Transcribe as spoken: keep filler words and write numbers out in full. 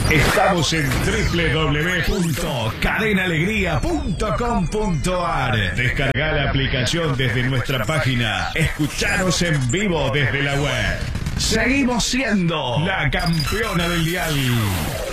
Estamos en doble u doble u doble u punto cadena alegría punto com punto a r. Descarga la aplicación desde nuestra página. Escuchanos en vivo desde la web. Seguimos siendo la campeona del dial.